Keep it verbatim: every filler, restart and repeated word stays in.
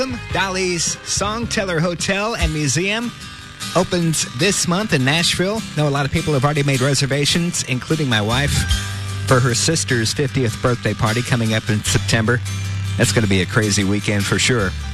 awesome. Dolly's Songteller Hotel and Museum opens this month in Nashville. Know a lot of people have already made reservations, including my wife, for her sister's fiftieth birthday party coming up in September. That's going to be a crazy weekend for sure.